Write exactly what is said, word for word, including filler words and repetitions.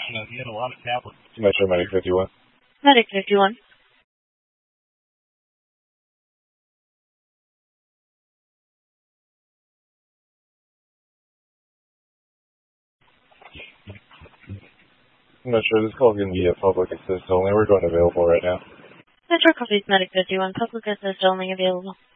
No, he had a lot of tablets. Metro Medic fifty-one. Medic fifty-one. Metro, this call is going to be a public assist only. We're going available right now. Metro copies Medic fifty-one. Public assist only available.